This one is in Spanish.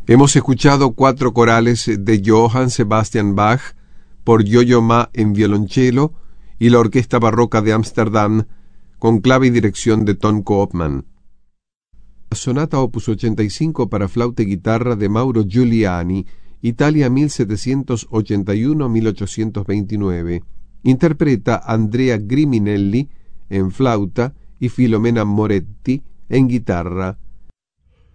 Hemos escuchado 4 corales de Johann Sebastian Bach por Yo-Yo Ma en violonchelo y la Orquesta Barroca de Ámsterdam con clave y dirección de Ton Koopman. La sonata opus 85 para flauta y guitarra de Mauro Giuliani, Italia 1781-1829. Interpreta Andrea Griminelli en flauta y Filomena Moretti en guitarra.